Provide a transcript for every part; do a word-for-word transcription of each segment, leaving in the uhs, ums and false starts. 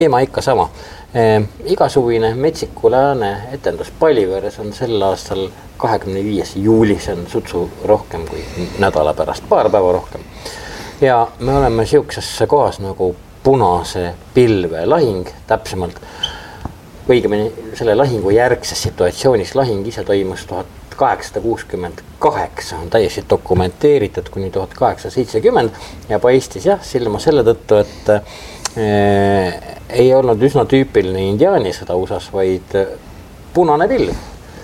teema ikka sama. E, igasuvine Metsiku Lääne etendus Paliveres on sel aastal kahekümne viies juuli, see on sutsu rohkem kui nädala pärast, paar päeva rohkem. Ja me oleme siukses kohas nagu Punase pilve lahing, täpsemalt õigemini selle lahingu järgses situatsioonis. Lahing ise toimus tuhat kaheksasada kuuskümmend kaheksa, on täiesti dokumenteeritud kuni tuhat kaheksasada seitsekümmend ja paistis jah silma selle tõttu, et eh, ei olnud üsna tüüpiline indiaanisõda U S A-s, vaid Punane pilv.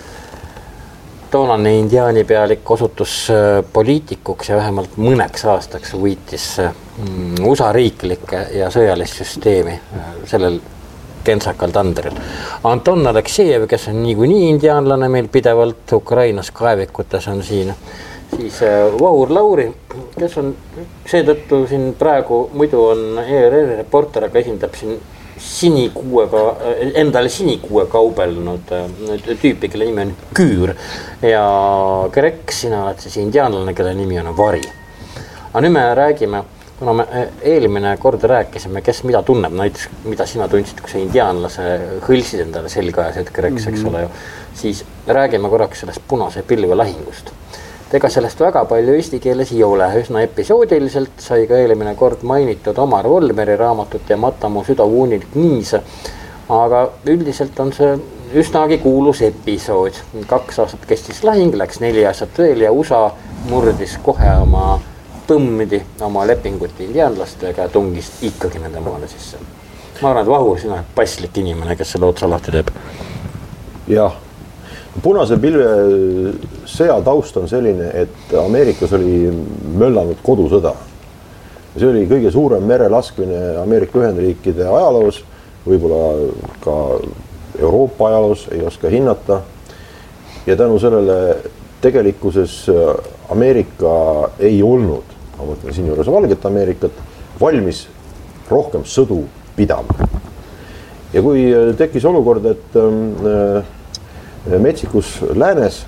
Toonane indiaanipealik osutus poliitikuks ja vähemalt mõneks aastaks võitis U S A riiklikke ja sõjalist süsteemi sellel kentsakal tandril. Anton Aleksejev, kes on niikuinii indiaanlane meil pidevalt Ukrainas kaevikutes on siin, siis Vahur Lauri, kes on seetõttu siin praegu, muidu on E R R reporter, aga esindab siin sinikuuega, endale sinikuue kaubelnud tüüpi, kelle nimi on Küür ja Grek, sina oled siis indiaanlane, kelle nimi on Vari. Aga nüüd me räägime, kuna me eelmine kord rääkisime, kes mida tunneb, näiteks mida sina tundsid, kui sa indiaanlase hõlsid endale selgajas, et Greks, eks ole ju, siis räägime korraks sellest Punase pilve lahingust. Ega sellest väga palju eesti keeles ei ole, üsna episoodiliselt sai ka eelmine kord mainitud Omar Volmeri raamatut ja Matamu südavuunil Kniisa, aga üldiselt on see üsnagi kuulus episood. Kaks aastat kestis lahing, läks neli aastat veel ja U S A murdis kohe oma põmmidi, oma lepingut indiaanlastega ja tungis ikkagi nende maale sisse. Ma arvan, et Vahur, sina passlik inimene, kes selle otsa lahti teeb. Jah. Punase pilve sõja taust on selline, et Ameerikas oli möllanud kodusõda. See oli kõige suurem merelaskmine Ameerika Ühendriikide ajaloos, võib-olla ka Euroopa ajaloos, ei oska hinnata. Ja tänu sellele tegelikkuses Ameerika ei olnud, ma mõtlen siin juures Valget Ameerikat, valmis rohkem sõdu pidama. Ja kui tekkis olukord, et Metsikus läänes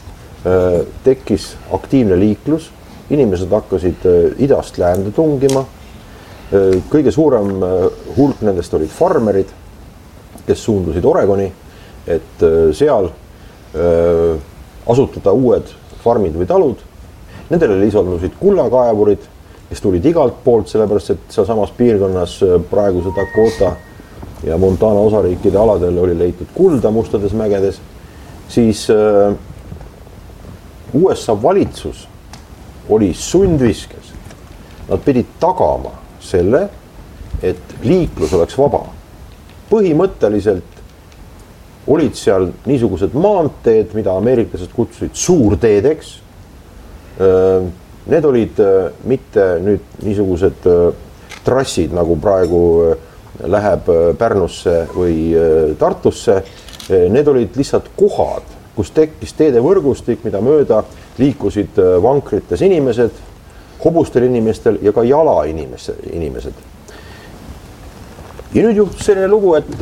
tekkis aktiivne liiklus, inimesed hakkasid idast läände tungima, kõige suurem hulk nendest olid farmerid, kes suundusid Oregoni, et seal asutada uued farmid või talud. Nendele lisandusid kullakaevurid, kes tulid igalt poolt, sellepärast et seal samas piirkonnas praeguse Dakota ja Montana osariikide aladel oli leitud kulda mustades mägedes. Siis U S A valitsus oli sundviskes. Nad pidid tagama selle, et liiklus oleks vaba. Põhimõtteliselt olid seal niisugused maanteed, mida ameeriklased kutsusid suurteedeks. Need olid mitte nüüd niisugused trassid, nagu praegu läheb Pärnusse või Tartusse. Need olid lihtsalt kohad, kus tekkis teede võrgustik, mida mööda liikusid vankrites inimesed, hobustel inimestel ja ka jala inimesed. Ja nüüd juhtus selline lugu, et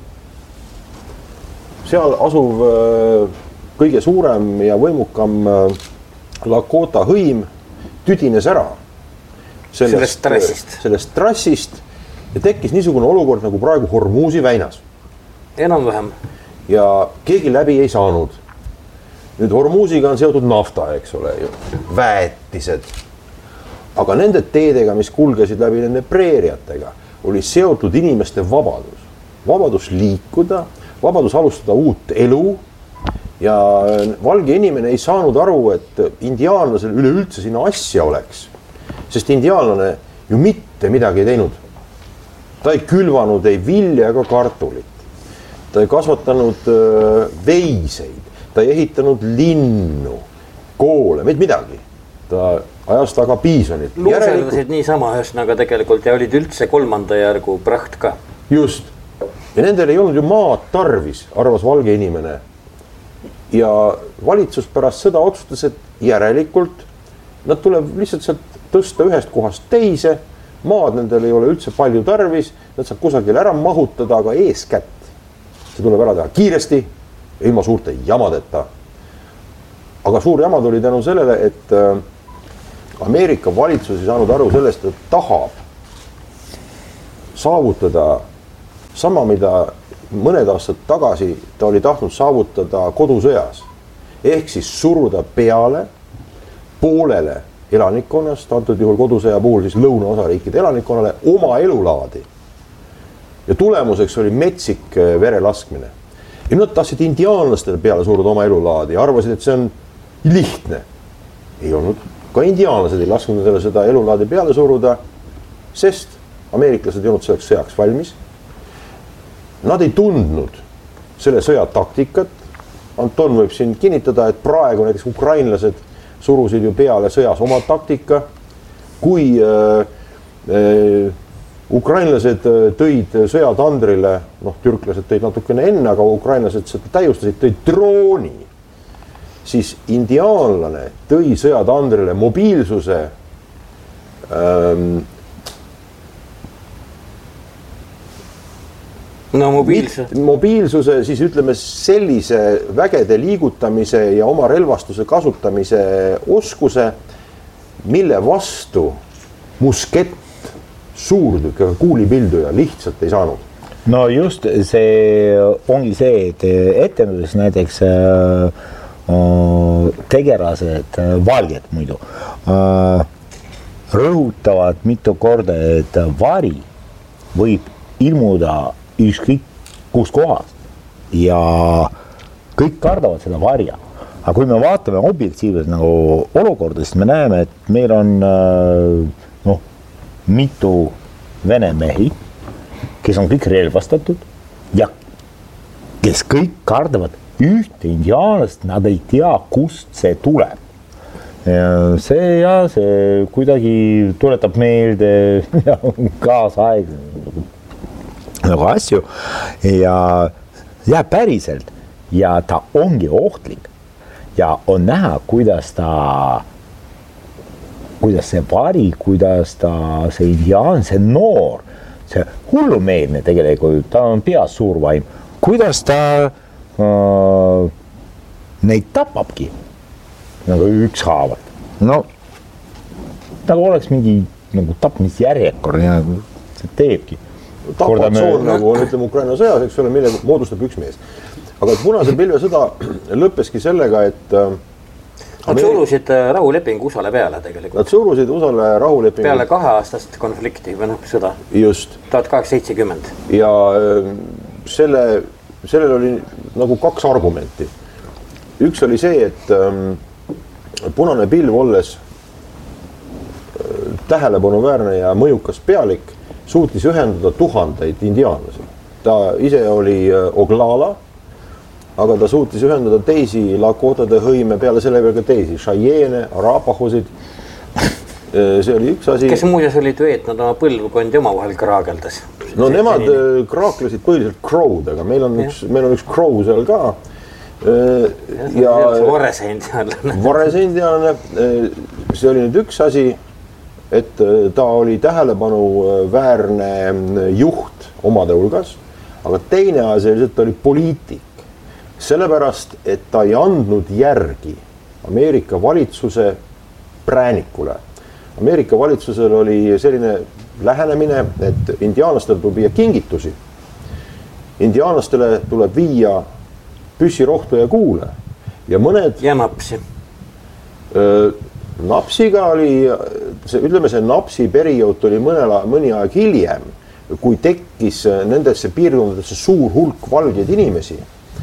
seal asuv kõige suurem ja võimukam Lakota hõim tüdines ära sellest, sellest trassist. Sellest trassist ja tekkis niisugune olukord nagu praegu Hormuzi väinas. Enam-vähem. Ja keegi läbi ei saanud. Nüüd Hormuziga on seotud nafta, eks ole, väetised. Aga nende teedega, mis kulgesid läbi nende preeriatega, oli seotud inimeste vabadus. Vabadus liikuda, vabadus alustada uut elu ja valge inimene ei saanud aru, et indiaanlasel üleüldse sinna asja oleks. Sest indiaanlane ju mitte midagi ei teinud. Ta ei külvanud ei vilja ega kartulit. Ta ei kasvatanud veiseid, ta ei ehitanud linnu, koole, meid midagi. Ta ajas taga piisonit. Luuseldasid niisama ühesõnaga tegelikult ja olid üldse kolmanda järgu praht ka. Just. Ja nendel ei olnud ju maad tarvis, arvas valge inimene. Ja valitsus pärast seda otsustas, et järelikult nad tuleb lihtsalt sealt tõsta ühest kohast teise, maad nendel ei ole üldse palju tarvis, nad saab kusagil ära mahutada, aga eeskätt see tuleb ära teha kiiresti, ilma suurte jamadeta. Aga suur jamad oli tänu sellele, et Ameerika valitsus ei saanud aru sellest, et tahab saavutada sama, mida mõned aastad tagasi ta oli tahtnud saavutada kodusõjas. Ehk siis suruda peale poolele elanikkonnast, antud juhul kodusõja puhul siis lõunaosariikide elanikkonnale oma elulaadi. Ja tulemuseks oli metsik verelaskmine. Ja nad tahtsid indiaanlastele peale suruda oma elulaadi ja arvasid, et see on lihtne. Ei olnud, ka indiaanlased ei lasknud nendele seda elulaadi peale suruda, sest ameeriklased ei olnud selleks sõjaks valmis. Nad ei tundnud selle sõja taktikat. Anton võib siin kinnitada, et praegu näiteks ukrainlased surusid ju peale sõjas oma taktika. Kui äh, äh, ukrainlased tõid sõjatandrile, noh, türklased tõid natukene enne, aga ukrainlased seda täiustasid, tõid drooni, siis indiaanlane tõi sõjatandrile mobiilsuse ähm, no mobiilsuse. mobiilsuse, siis ütleme sellise vägede liigutamise ja oma relvastuse kasutamise oskuse, mille vastu muskett, suurtükk, aga kuulipilduja lihtsalt ei saanud. No just see ongi see, et etenduses näiteks äh, tegelased, valged muidu, äh, rõhutavad mitu korda, et vari võib ilmuda ükskõik kus kohas ja kõik kardavad seda varja. Aga kui me vaatame objektiivselt nagu olukorda, siis me näeme, et meil on äh, noh, mitu vene mehi, kes on kõik relvastatud ja kes kõik kardavad ühte indiaanlast, nad ei tea, kust see tuleb. Ja see ja see kuidagi tuletab meelde kaasaeg nagu asju ja, ja päriselt ja ta ongi ohtlik ja on näha, kuidas ta kuidas see vari, kuidas ta, see indiaan, see noor, see hullumeelne tegelikult, ta on peas suur vaim, kuidas ta äh, neid tapabki nagu ükshaavat. No, nagu oleks mingi nagu tapmisjärjekord ja see teebki. Tapatsoon me... nagu on, ütleme, Ukraina sõjas, eks ole, mille moodustab üks mees. Aga punase pilve sõda lõppeski sellega, et Nad Ameerik... surusid rahulepingu U S A-le peale tegelikult. Nad surusid U S A-le rahulepingu peale kaheaastast konflikti või noh, sõda. Just. tuhat kaheksasada seitsekümmend. Ja selle, sellel oli nagu kaks argumenti. Üks oli see, et ähm, punane pilv olles äh, tähelepanuväärne ja mõjukas pealik suutis ühendada tuhandeid indiaanlasi. Ta ise oli äh, Oglala, aga ta suutis ühendada teisi Lakotade hõime, peale selle veel ka teisi, Cheyenne, Arapahosid. See oli üks asi. Kes muuseas oli duet, nad oma põlvkondi oma vahel kraageldas. No see nemad senini kraaklesid põhiliselt crowdega, meil on üks, meil on üks crow seal ka. Ja Varese indianlane. Varese indianlane, see oli nüüd üks asi, et ta oli tähelepanu väärne juht omade hulgas, aga teine asi oli, et ta oli poliitik. Sellepärast, et ta ei andnud järgi Ameerika valitsuse präänikule. Ameerika valitsusel oli selline lähenemine, et indiaanlastel tuleb viia kingitusi. Indiaanlastele tuleb viia püssirohtu ja kuule. Ja mõned... Ja napsi. Öö, napsiga oli, see, ütleme see napsi periood oli mõnel, mõni aeg hiljem, kui tekkis nendesse piirkondadesse suur hulk valgeid inimesi,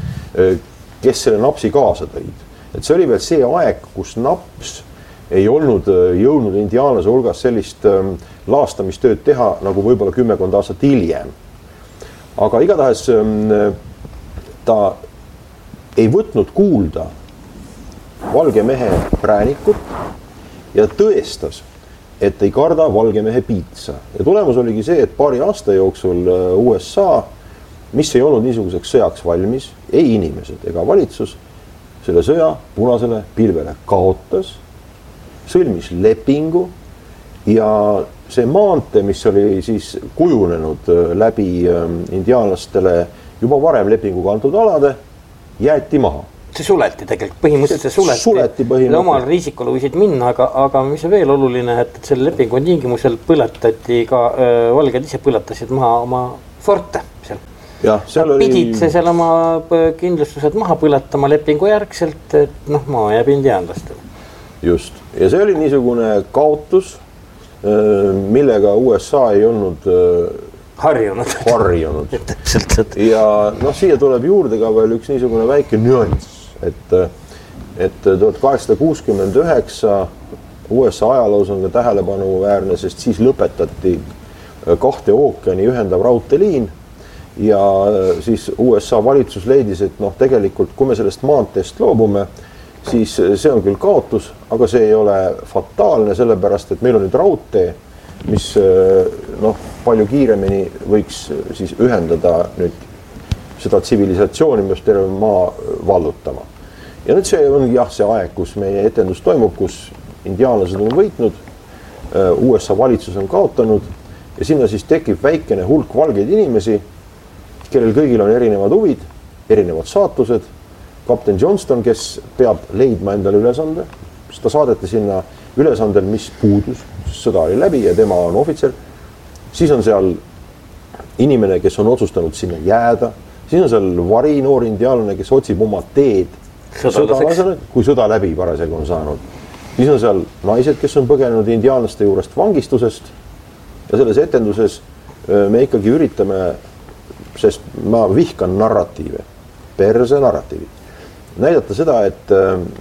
kes selle napsi kaasa tõid. Et see oli veel see aeg, kus naps ei olnud jõudnud indiaanlase hulgas sellist laastamistööd teha nagu võib-olla kümmekond aastat hiljem. Aga igatahes ta ei võtnud kuulda valge mehe präänikut ja tõestas, et ei karda valge mehe piitsa. Ja tulemus oligi see, et paari aasta jooksul U S A, mis ei olnud niisuguseks sõjaks valmis, ei inimesed ega valitsus, selle sõja punasele pilvele kaotas, sõlmis lepingu ja see maante, mis oli siis kujunenud läbi indiaanlastele juba varem lepinguga antud alade, jäeti maha. See suleti tegelikult, põhimõtteliselt see suleti. Suleti põhimõtteliselt. Omal riisikul võisid minna, aga, aga mis on veel oluline, et selle lepingu tingimusel põletati ka, äh, valged ise põletasid maha oma forte seal. jah, seal oli... Pidid see seal oma kindlustused maha põletama lepingu järgselt, et noh, maa jääb indiaanlastele. Just, ja see oli niisugune kaotus, millega U S A ei olnud harjunud. harjunud. ja noh, siia tuleb juurde ka veel üks niisugune väike nüanss, et, et tuhat kaheksasada kuuskümmend üheksa U S A ajaloos on ka tähelepanuväärne, sest siis lõpetati kahte ookeani ühendav raudteeliin ja siis U S A valitsus leidis, et noh, tegelikult kui me sellest maanteest loobume, siis see on küll kaotus, aga see ei ole fataalne, sellepärast, et meil on nüüd raudtee, mis noh, palju kiiremini võiks siis ühendada nüüd seda tsivilisatsiooni, mis terve maa vallutama. Ja nüüd see on jah, see aeg, kus meie etendus toimub, kus indiaanlased on võitnud, U S A valitsus on kaotanud ja sinna siis tekib väikene hulk valgeid inimesi, kellel kõigil on erinevad huvid, erinevad saatused. Kapten Johnston, kes peab leidma endale ülesande, siis ta saadeti sinna ülesandel, mis puudus, sõda oli läbi ja tema on ohvitser. Siis on seal inimene, kes on otsustanud sinna jääda, siis on seal vari noor indiaanlane, kes otsib oma teed sõdalasele, kui sõda läbi parasjagu on saanud. Siis on seal naised, kes on põgenenud indiaanlaste juurest vangistusest ja selles etenduses me ikkagi üritame, sest ma vihkan narratiive, perse narratiivid, näidata seda, et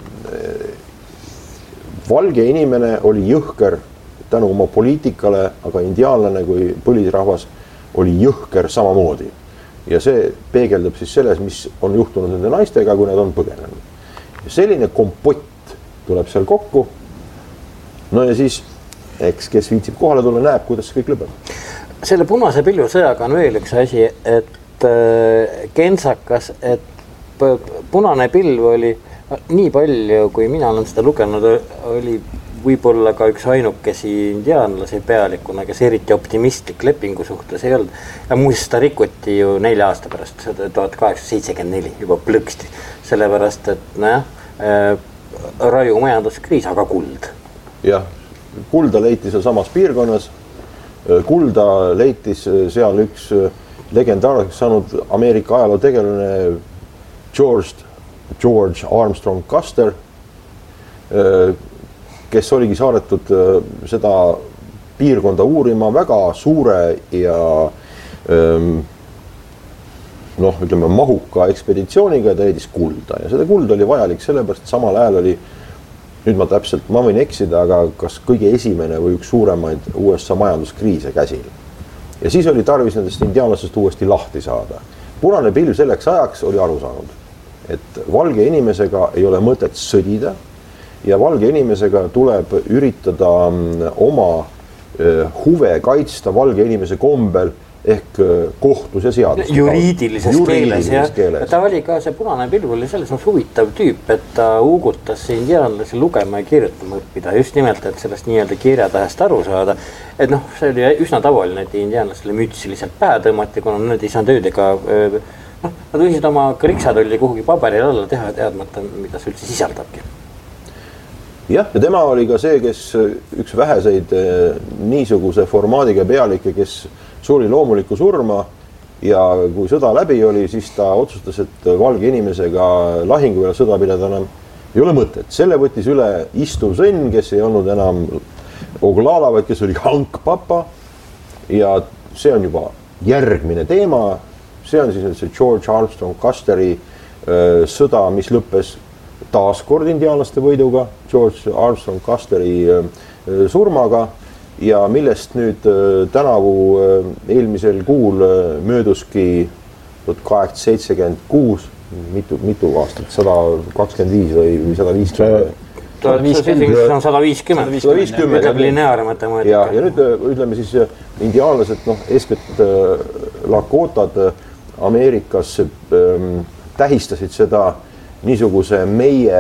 valge inimene oli jõhker tänu oma poliitikale, aga indiaanlane kui põlisrahvas oli jõhker samamoodi. Ja see peegeldab siis selles, mis on juhtunud nende naistega, kui nad on põgenenud. Ja selline kompott tuleb seal kokku. No ja siis, eks kes viitsib kohale tulla, näeb, kuidas see kõik lõpeb. Selle punase pilju sõjaga on veel üks asi, et kentsakas, et punane pilv oli nii palju, kui mina olen seda lugenud, oli võib-olla ka üks ainukesi indiaanlasi pealikuna, kes eriti optimistlik lepingu suhtes ei olnud. Ja muuseas seda rikuti ju nelja aasta pärast, tuhat kaheksasada seitsekümmend neli juba plõksti, sellepärast, et nojah, raju majanduskriis, aga kuld. Jah, kulda leiti seal samas piirkonnas, kulda leitis seal üks legendaarseks saanud Ameerika ajaloo tegelane George, George Armstrong Custer, kes oligi saadetud seda piirkonda uurima väga suure ja noh, ütleme mahuka ekspeditsiooniga ja ta leidis kulda ja seda kulda oli vajalik sellepärast, et samal ajal oli, nüüd ma täpselt, ma võin eksida, aga kas kõige esimene või üks suuremaid U S A majanduskriise käsil. Ja siis oli tarvis nendest indiaanlastest uuesti lahti saada. Punane pilv selleks ajaks oli aru saanud, et valge inimesega ei ole mõtet sõdida ja valge inimesega tuleb üritada oma huve kaitsta valge inimese kombel ehk kohtus ja seadus. Juriidilises keeles, jah. Ja ta oli ka, see punane pilv oli selles mõttes huvitav tüüp, et ta uugutas indiaanlasi lugema ja kirjutama õppida. Just nimelt, et sellest nii-öelda kirjatähest aru saada. Et noh, see oli üsna tavaline, et indiaanlastele mütsi lihtsalt pähe tõmmati, kuna nad ei saanud öödega, noh, nad võisid oma kriksatolli kuhugi paberil alla teha teadmata, mida see üldse sisaldabki. Jah, ja tema oli ka see, kes üks väheseid niisuguse formaadiga pealikke, kes suri loomulikku surma ja kui sõda läbi oli, siis ta otsustas, et valge inimesega lahingu peale sõda pidada enam ei ole mõtet. Selle võttis üle istuv sõnn, kes ei olnud enam Oglala, vaid kes oli Hank Papa ja see on juba järgmine teema. See on siis see George Armstrong Custeri äh, sõda, mis lõppes taaskord indiaanlaste võiduga, George Armstrong Custeri äh, surmaga ja millest nüüd äh, tänavu äh, eelmisel kuul äh, mööduski tuhat kaheksasada seitsekümmend kuus, mitu, mitu aastat, sada kakskümmend viis või sada viiskümmend. on sada viiskümmend. sada viiskümmend. lineaarmatemaatika. Ja, ja nüüd ütleme siis indiaanlased, noh, eeskätt Lakotad Ameerikas ähm, tähistasid seda niisuguse meie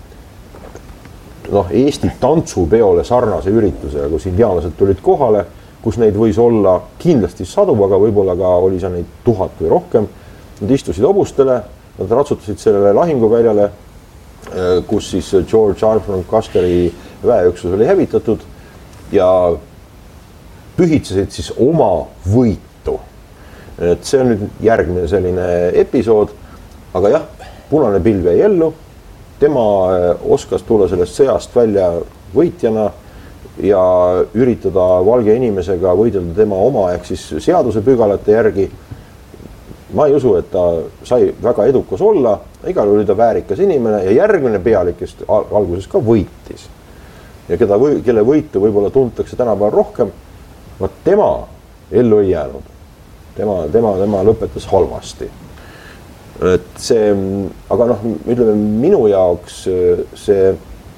noh, Eesti tantsupeole sarnase üritusega, kus indiaanlased tulid kohale, kus neid võis olla kindlasti sadu, aga võib-olla ka oli seal neid tuhat või rohkem. Nad istusid hobustele, nad ratsutasid sellele lahinguväljale, kus siis George Armstrong Custeri väeüksus oli hävitatud ja pühitsesid siis oma võitu. et see on nüüd järgmine selline episood, aga jah, punane pilv jäi ellu, tema oskas tulla sellest sõjast välja võitjana ja üritada valge inimesega võidelda tema oma ehk siis seadusepügalate järgi. Ma ei usu, et ta sai väga edukas olla, igal oli ta väärikas inimene ja järgmine pealikest alguses ka võitis. Ja keda või, kelle võitu võib-olla tuntakse tänapäeval rohkem, vaat tema ellu ei jäänud. Tema, tema, tema lõpetas halvasti. Et see, aga noh, ütleme minu jaoks see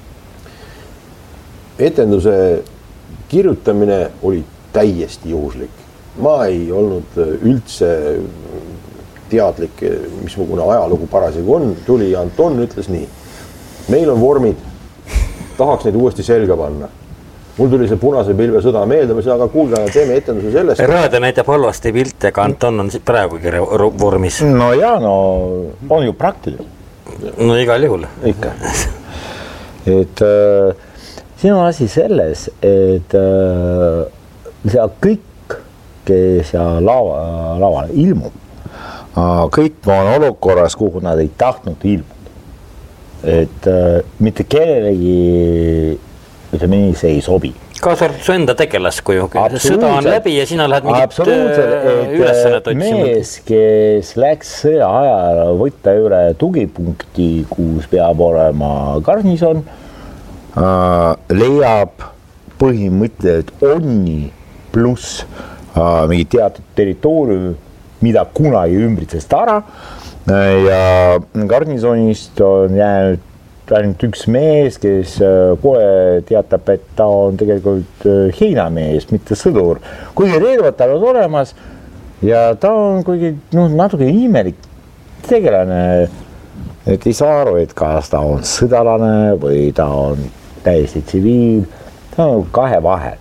etenduse kirjutamine oli täiesti juhuslik. Ma ei olnud üldse teadlik, missugune ajalugu parasjagu on. Tuli Anton ütles nii, meil on vormid, tahaks neid uuesti selga panna. Mul tuli see punase pilve sõda meelde, aga kuulge, teeme etenduse sellest. Raadio näitab halvasti pilte, aga Anton on praegugi vormis. No jaa, no on ju praktiline. No igal juhul. Ikka. Et äh, siin on asi selles, et äh, see kõik, kes lava, lavale ilmub, äh, kõik on olukorras, kuhu nad ei tahtnud ilmuda. Et äh, mitte kellelegi ütleme nii, see ei sobi. Kaasa su enda tegelaskuju, sõda on läbi ja sina lähed mingit ülesannet otsima. Mees, kes läks sõja ajal võtta üle tugipunkti, kus peab olema garnison, äh, leiab põhimõtteliselt onni pluss äh, mingi teatud territoorium, mida kunagi ümbritses tara äh, ja garnisonist on jäänud ainult üks mees, kes kohe teatab, et ta on tegelikult heinamees, mitte sõdur. Kuigi relvad tal on olemas ja ta on kuigi no, natuke imelik tegelane, et ei saa aru, et kas ta on sõdalane või ta on täiesti tsiviil, ta on kahe vahel.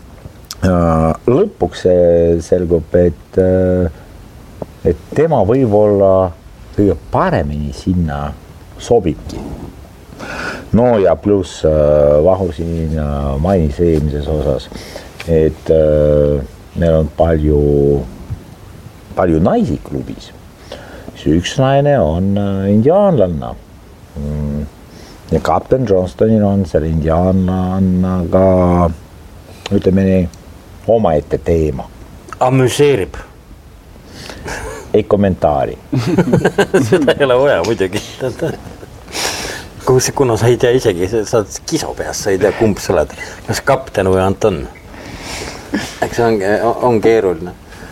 Lõpuks selgub, et, et tema võib-olla kõige paremini sinna sobibki. No ja pluss äh, Vahusin äh, mainis eelmises osas, et äh, meil on palju, palju naisi klubis. See üks naine on äh, indiaanlanna. Mm. Ja kapten Johnstonil on selle indiaanlannaga, ütleme nii, oma ette teema. Amüseerib. Ei kommentaari. Seda ei ole vaja muidugi. Kus, kuna sa ei tea isegi, sa oled kiso peas, sa ei tea, kumb sa oled, kas kapten või Anton. Eks on, on keeruline.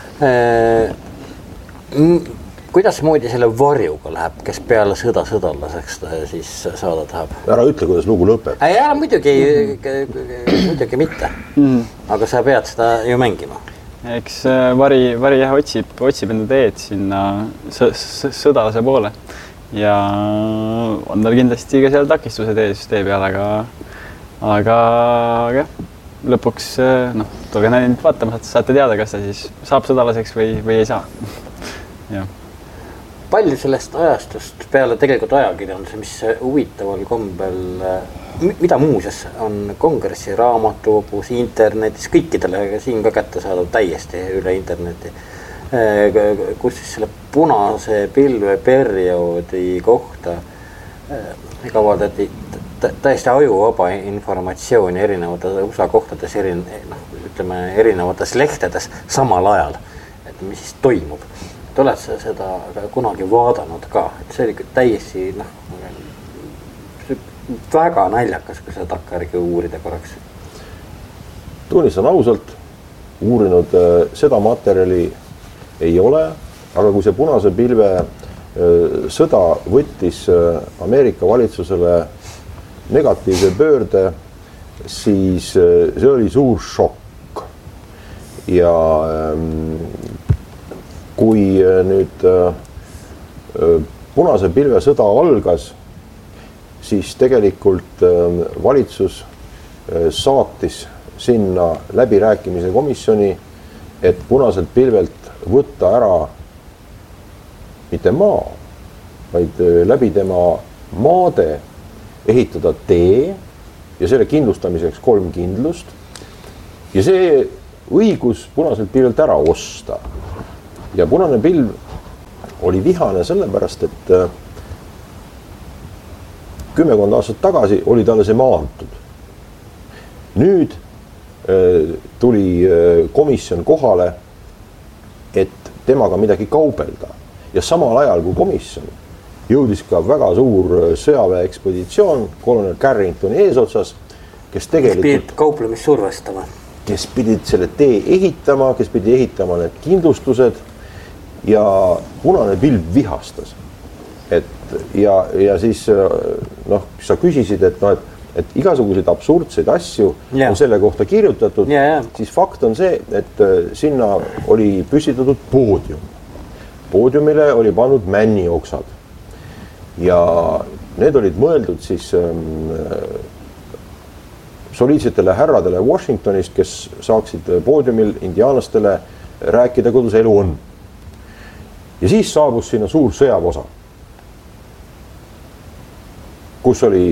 Kuidas moodi selle varjuga läheb, kes peale sõda sõdalaseks siis saada tahab? Ära ütle, kuidas lugu lõpeb. Ei, ära, muidugi, muidugi mitte. Mm. Aga sa pead seda ju mängima. Eks vari, vari jah, otsib, otsib enda teed sinna sõdalase poole. Ja on tal kindlasti ka seal takistuse tees tee peal, aga, aga, aga lõpuks no, tulge näinud vaatama, saate teada, kas ta siis saab sõdalaseks või, või ei saa. Ja. Palju sellest ajastust peale tegelikult ajakirjanduse, mis huvitaval kombel, mida muuseas on kongressi raamatupus, internetis, kõikidele siin ka kätte saadab täiesti üle interneti, kus siis selle punase pilve perioodi kohta avaldati täiesti ajuvaba informatsiooni erinevate U S A kohtades, eri, no, ütleme, erinevates lehtedes samal ajal, et mis siis toimub. Et oled sa seda kunagi vaadanud ka, et see oli täiesti no, väga naljakas, kui sa takkärgi uurida korraks. Tunnistan ausalt, uurinud seda materjali ei ole, aga kui see punase pilve sõda võttis Ameerika valitsusele negatiivse pöörde, siis see oli suur šokk. Ja kui nüüd punase pilve sõda algas, siis tegelikult valitsus saatis sinna läbirääkimise komisjoni, et punaselt pilvelt võtta ära mitte maa, vaid läbi tema maade ehitada tee ja selle kindlustamiseks kolm kindlust ja see õigus punaselt pilvelt ära osta. ja Punane pilv oli vihane sellepärast, et kümmekond aastat tagasi oli talle see maantud. Nüüd tuli komisjon kohale, et temaga midagi kaubelda ja samal ajal kui komisjon jõudis ka väga suur sõjaväeekspeditsioon kolonel Carringtoni eesotsas, kes tegelikult kes pidid kauplemist survestama, kes pidid selle tee ehitama, kes pidi ehitama need kindlustused ja Punane pilv vihastas. Et ja, ja siis noh, sa küsisid, et, no, et, et igasuguseid absurdseid asju ja. On selle kohta kirjutatud, ja, ja. Siis fakt on see, et sinna oli püstitatud poodium. Poodiumile oli pannud männioksad ja need olid mõeldud siis ähm, soliidsetele härradele Washingtonist, kes saaksid poodiumil indiaanlastele rääkida, kuidas elu on. Ja siis saabus sinna suur sõjaväeosa, kus oli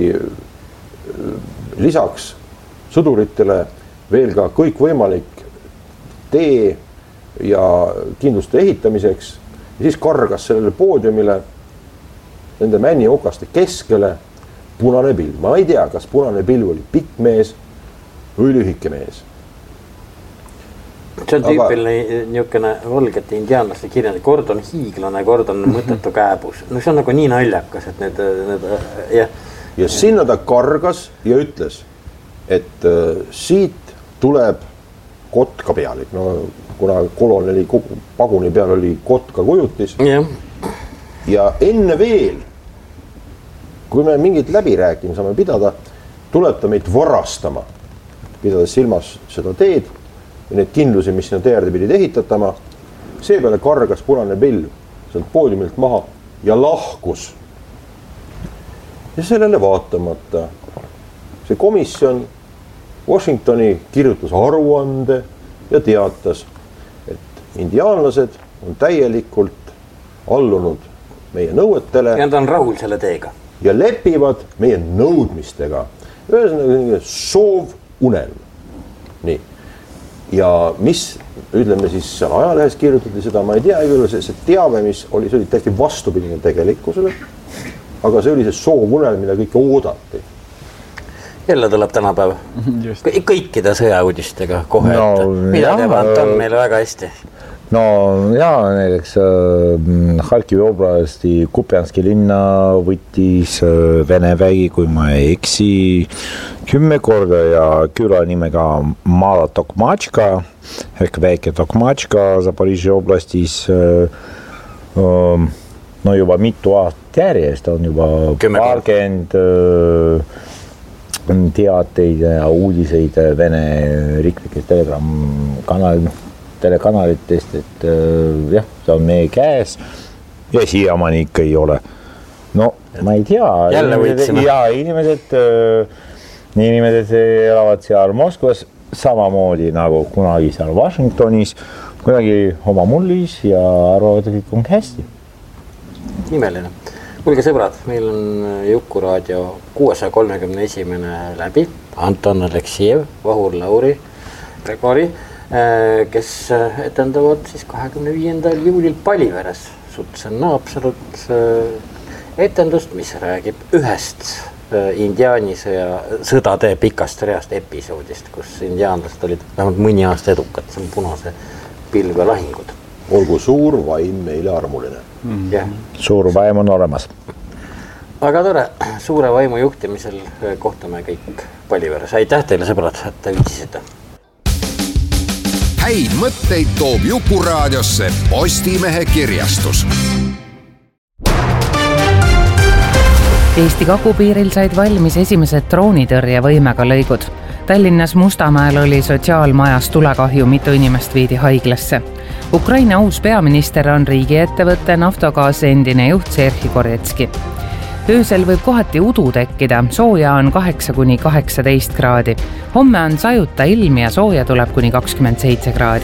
lisaks sõduritele veel ka kõik võimalik tee ja kindluste ehitamiseks ja siis kargas sellele poodiumile nende männiokaste keskele Punane pilv. Ma ei tea, kas Punane pilv oli pikk mees või lühike mees. See on tüüpiline niisugune valgete indiaanlaste kirjand, kord on hiiglane, kord on mõttetu kääbus. No see on nagu nii naljakas, et need, need jah. Ja sinna ta kargas ja ütles, et äh, siit tuleb kotka pealik. No, kuna koloneli paguni peal oli kotka kujutis. Ja, ja enne veel, kui me mingit läbirääkimist saame pidada, tuleb ta meid varastama, pidades silmas seda teed ja need kindlusi, mis sinna teerde pidid ehitatama. Seepeale kargas Punane pilv sealt poodiumilt maha ja lahkus. Ja sellele vaatamata see komisjon Washingtoni kirjutas aruande ja teatas, et indiaanlased on täielikult allunud meie nõuetele. Ja ta on rahul selle teega. Ja lepivad meie nõudmistega. Ühesõnaga soov unelm. Nii. Ja mis, ütleme siis seal ajalehes kirjutati seda, ma ei tea, see, see teave, mis oli, see oli täiesti vastupidine tegelikkusele, aga see oli see soov unelm, mida kõike oodati. Jälle tuleb tänapäev kõikide sõjauudistega kohe no, ette. Mida teeb Anton meile väga hästi? No jaa, näiteks äh, Harkivi oblasti Kupjanski linna võttis äh, Vene vägi, kui ma ei eksi, kümme korda ja küla nimega Mala Tokmačka ehk väike Tokmačka Zaporižžja oblastis äh, äh, no juba mitu aastat järjest on juba paarkümmend äh, teateid ja uudiseid Vene riiklikest telegram-kanal telekanalitest, et äh, jah, see on meie käes ja siiamaani ikka ei ole. No, ma ei tea. Jälle võitsime. Ja inimesed, äh, inimesed elavad seal Moskvas samamoodi nagu kunagi seal Washingtonis, kunagi oma mullis ja arvavad, et kõik on hästi. Nimeline. Kuulge sõbrad, meil on Juku raadio kuuesaja kolmekümne esimene läbi. Anton Aleksijev, Vahur Lauri, Gregori, kes etendavad siis kahekümne viiendal juulil Paliveres Sutsen Naapsalut etendust, mis räägib ühest indiaanisõja sõdade pikast reast episoodist, kus indiaanlased olid vähemalt mõni aasta edukad, see on Punase pilve lahingud. Olgu suur vaim meile armuline. Mm. Yeah. Suur vaim on olemas. Väga tore, suure vaimu juhtimisel kohtame kõik Paliveres. Aitäh teile sõbrad, et te viitsisite. Häid mõtteid toob Juku raadiosse Postimehe kirjastus. Eesti kagupiiril said valmis esimesed droonitõrje võimega lõigud. Tallinnas Mustamäel oli sotsiaalmajas tulekahju, mitu inimest viidi haiglasse. Ukraina uus peaminister on riigiettevõtte Naftogaz endine juht Serhi Koretski. Öösel võib kohati udu tekkida, sooja on kaheksa kuni kaheksateist kraadi. Homme on sajuta ilm ja sooja tuleb kuni kakskümmend seitse kraadi.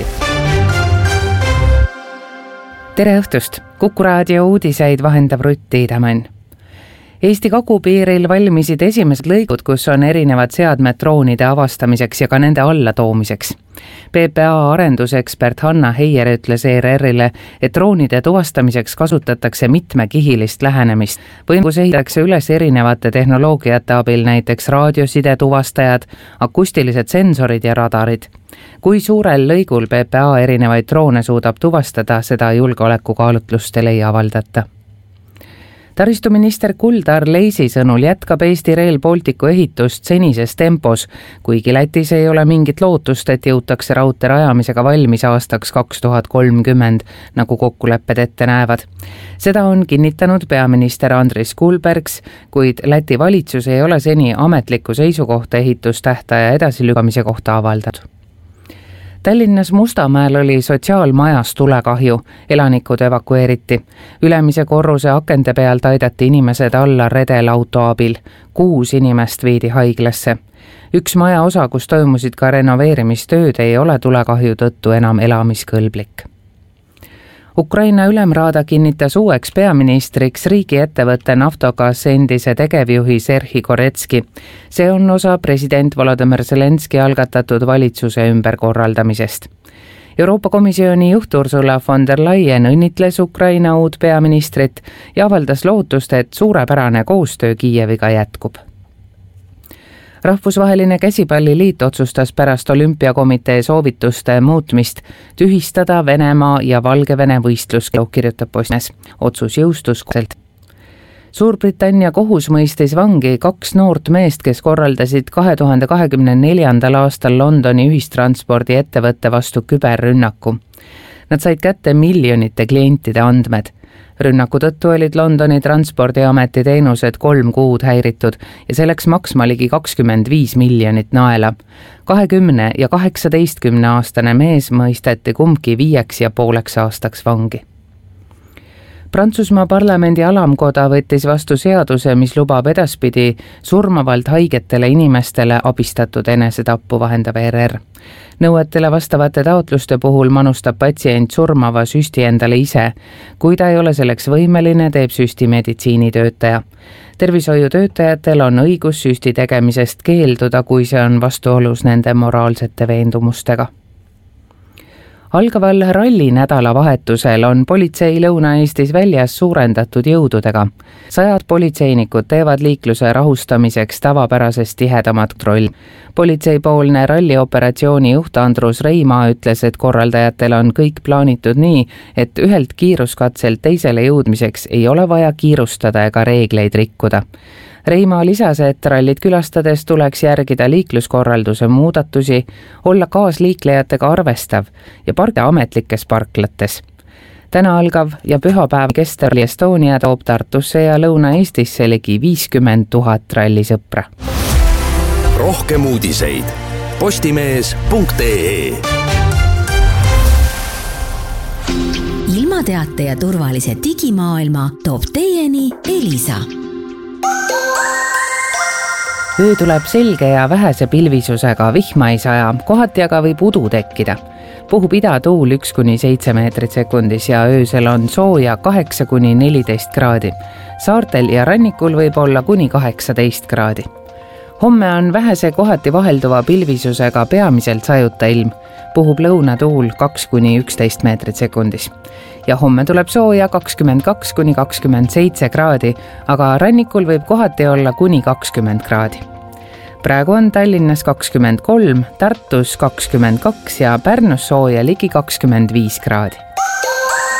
Tere õhtust! Kuku raadio uudiseid vahendab Rutt Tiidemann. Eesti kagupiiril valmisid esimesed lõigud, kus on erinevad seadmed droonide avastamiseks ja ka nende allatoomiseks. P P A arendusekspert Hanna Heier ütles E R R-ile, et droonide tuvastamiseks kasutatakse mitmekihilist lähenemist. Võimus ehitatakse üles erinevate tehnoloogiate abil, näiteks raadioside tuvastajad, akustilised sensorid ja radarid. Kui suurel lõigul P P A erinevaid droone suudab tuvastada, seda julgeolekukaalutlustel ei avaldata. Taristuminister Kuldar Leisi sõnul jätkab Eesti Rail Balticu ehitust senises tempos, kuigi Lätis ei ole mingit lootust, et jõutakse raudtee rajamisega valmis aastaks kaks tuhat kolmkümmend, nagu kokkulepped ette näevad. Seda on kinnitanud peaminister Andris Kulbergs, kuid Läti valitsus ei ole seni ametlikku seisukohta ehitustähtaja edasilükamise kohta avaldanud. Tallinnas Mustamäel oli sotsiaalmajas tulekahju, elanikud evakueeriti. Ülemise korruse akende pealt aidati inimesed alla redelauto abil. Kuus inimest viidi haiglasse. Üks maja osa, kus toimusid ka renoveerimistööd, ei ole tulekahju tõttu enam elamiskõlblik. Ukraina ülemraada kinnitas uueks peaministriks riigiettevõtte Naftogaz endise tegevjuhi Serhi Koretski. See on osa president Volodymyr Zelenski algatatud valitsuse ümberkorraldamisest. Euroopa Komisjoni juht Ursula von der Leyen õnnitles Ukraina uut peaministrit ja avaldas lootust, et suurepärane koostöö Kiieviga jätkub. Rahvusvaheline käsipalliliit otsustas pärast olümpiakomitee soovituste muutmist tühistada Venemaa ja Valgevene võistlus, kirjutab Postimees. Otsus jõustus koheselt. Suurbritannia kohus mõistis vangi kaks noort meest, kes korraldasid kahe tuhande kahekümne neljandal aastal Londoni ühistranspordi ettevõtte vastu küberrünnaku. Nad said kätte miljonite klientide andmed. Rünnaku tõttu olid Londoni transpordiameti teenused kolm kuud häiritud ja selleks maksma ligi kakskümmend viis miljonit naela. kahekümne ja kaheksateistkümne aastane mees mõisteti kumbki viieks ja pooleks aastaks vangi. Prantsusmaa parlamendi alamkoda võttis vastu seaduse, mis lubab edaspidi surmavalt haigetele inimestele abistatud enesetappu, vahendab E R R. Nõuetele vastavate taotluste puhul manustab patsient surmava süsti endale ise. Kui ta ei ole selleks võimeline, teeb süsti meditsiinitöötaja. Tervishoiutöötajatel on õigus süsti tegemisest keelduda, kui see on vastuolus nende moraalsete veendumustega. Algaval ralli nädalavahetusel on politsei Lõuna-Eestis väljas suurendatud jõududega. Sajad politseinikud teevad liikluse rahustamiseks tavapärasest tihedamat kontroll. Politseipoolne rallioperatsiooni juht Andrus Reimaa ütles, et korraldajatel on kõik plaanitud nii, et ühelt kiiruskatselt teisele jõudmiseks ei ole vaja kiirustada ega reegleid rikkuda. Reimaa lisas, et rallit külastades tuleks järgida liikluskorralduse muudatusi, olla kaasliiklejatega arvestav ja parkida ametlikes parklates. Täna algav ja pühapäev kestev Rally Estonia toob Tartusse ja Lõuna-Eestisse ligi viiskümmend tuhat rallisõpra. Rohkem uudiseid postimees punkt ee. Ilmateate ja turvalise digimaailma toob teieni Elisa. Öö tuleb selge ja vähese pilvisusega, vihma ei saja, kohati aga võib udu tekkida. Puhub idatuul üks kuni seitse meetrit sekundis ja öösel on sooja kaheksa kuni neliteist kraadi. Saartel ja rannikul võib olla kuni kaheksateist kraadi. Homme on vähese kohati vahelduva pilvisusega peamiselt sajuta ilm. Puhub lõunatuul kaks kuni üksteist meetrit sekundis. Ja homme tuleb sooja kakskümmend kaks kuni kakskümmend seitse kraadi, aga rannikul võib kohati olla kuni kakskümmend kraadi. Praegu on Tallinnas kakskümmend kolm, Tartus kakskümmend kaks ja Pärnus sooja ligi kakskümmend viis kraadi.